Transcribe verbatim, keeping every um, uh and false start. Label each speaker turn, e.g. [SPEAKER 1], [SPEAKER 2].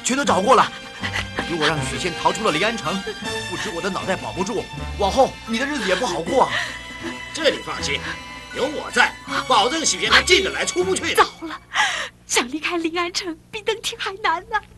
[SPEAKER 1] 全都找过了。如果让许仙逃出了临安城，不止我的脑袋保不住，往后你的日子也不好过啊。
[SPEAKER 2] 这你放心，有我在，保证许仙他进得来出不去的。
[SPEAKER 3] 糟了，想离开临安城比登天还难呢、啊。